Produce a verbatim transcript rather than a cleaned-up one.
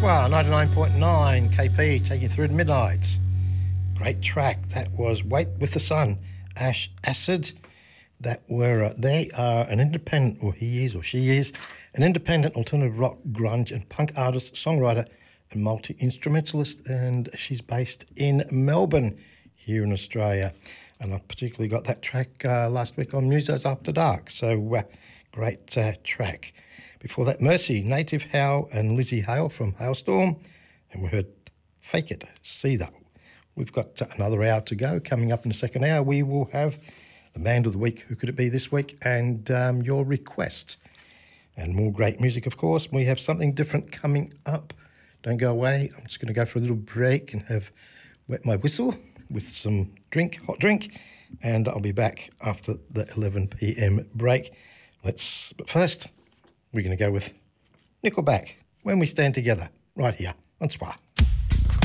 Swa ninety-nine point nine K P taking you through to midnight. Great track. That was Wait with the Sun, Ash Acid. That were uh, they are an independent, or he is, or she is, an independent alternative rock, grunge, and punk artist, songwriter, and multi-instrumentalist, and she's based in Melbourne, here in Australia. And I particularly got that track uh, last week on Musos After Dark. So uh, great uh, track. Before that, Mercy, Native Howe, and Lizzie Hale from Hailstorm, and we heard Fake It, See That. We've got another hour to go. Coming up in the second hour, we will have the band of the week, who could it be this week, and um, your requests. And more great music, of course. We have something different coming up. Don't go away. I'm just going to go for a little break and have wet my whistle with some drink, hot drink, and I'll be back after the eleven p m break. Let's, but first, we're going to go with Nickelback, When We Stand Together, right here on S W A.